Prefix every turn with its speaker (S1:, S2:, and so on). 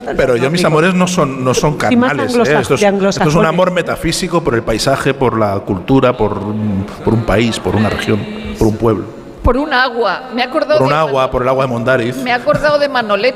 S1: Pero yo mis amores no son carnales. Esto es un amor metafísico por el paisaje, por la cultura, por un país, por una región, por un pueblo.
S2: Por un agua. Me he acordado
S1: por un agua, por el agua de Mondariz.
S2: Me he acordado de Manolete.